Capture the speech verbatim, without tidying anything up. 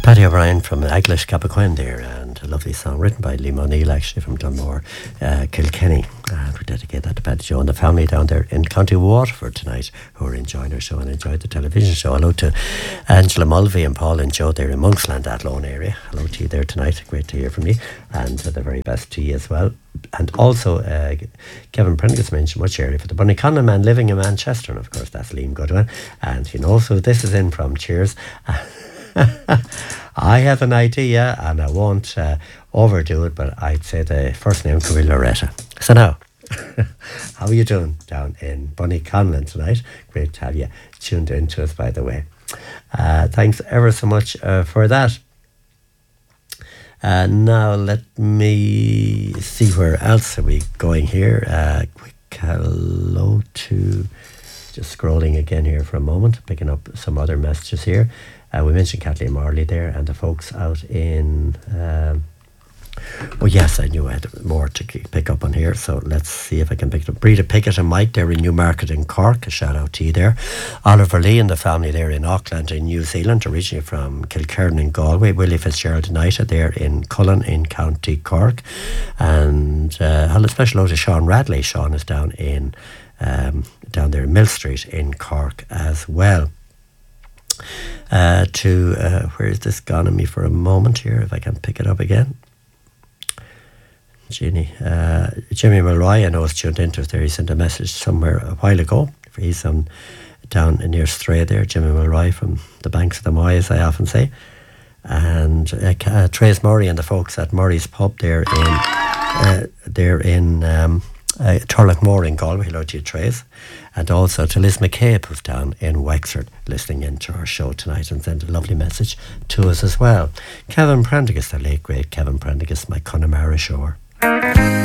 Paddy O'Brien from Aglish Capaquin there, and a lovely song written by Liam O'Neill, actually, from Dunmore, uh, Kilkenny. And we dedicate that to Paddy Joe and the family down there in County Waterford tonight, who are enjoying our show and enjoyed the television show. Hello to Angela Mulvey and Paul and Joe there in Monksland, Athlone area. Hello to you there tonight. Great to hear from you, and uh, the very best to you as well. And also, uh, Kevin Prendergast mentioned which area for the Bunnyconlon man living in Manchester, and of course that's Liam Goodwin. And you know, so this is in from Cheers. I have an idea, and I won't uh, overdo it, but I'd say the first name could be Loretta. So now, how are you doing down in Bunnyconlon tonight? Great to have you tuned in to us, by the way. Uh, thanks ever so much uh, for that. Uh, now let me see, where else are we going here. Uh, quick hello to, just scrolling again here for a moment, picking up some other messages here. Uh, we mentioned Kathleen Marley there and the folks out in... Um, oh yes, I knew I had more to pick up on here, so let's see if I can pick it up. Breda Pickett and Mike there in Newmarket in Cork, a shout out to you there. Oliver Lee and the family there in Auckland in New Zealand, originally from Kilkerran in Galway. Willie Fitzgerald United there in Cullen in County Cork. And uh, a special hello to Sean Radley. Sean is down in um, down there in Mill Street in Cork as well. Uh, to, uh, where is this gone on me for a moment here, if I can pick it up again. Ginny, uh, Jimmy Mulroy, I know, is tuned into us there. He sent a message somewhere a while ago. He's um, down near Stray there, Jimmy Mulroy from the banks of the Moy, as I often say. And uh, uh, Trace Murray and the folks at Murray's Pub there in uh, there in um, uh, Turlockmore in Galway. Hello to you, Trace. And also to Liz McCabe, who's down in Wexford, listening in to our show tonight and sent a lovely message to us as well. Kevin Prendergast, the late great Kevin Prendergast, my Connemara Shore.